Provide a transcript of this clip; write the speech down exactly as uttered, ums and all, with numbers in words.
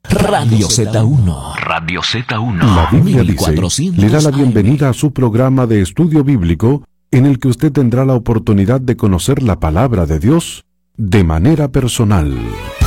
Radio Z uno. Radio Z uno. La Biblia dice, le da la bienvenida a su programa de estudio bíblico, en el que usted tendrá la oportunidad de conocer la palabra de Dios de manera personal.